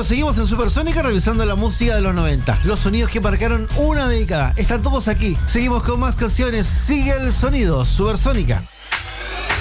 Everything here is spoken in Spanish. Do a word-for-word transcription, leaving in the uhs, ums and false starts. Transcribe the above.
Bueno, seguimos en Supersónica revisando la música de los noventa. Los sonidos que marcaron una década. Están todos aquí. Seguimos con más canciones. Sigue el sonido. Supersónica.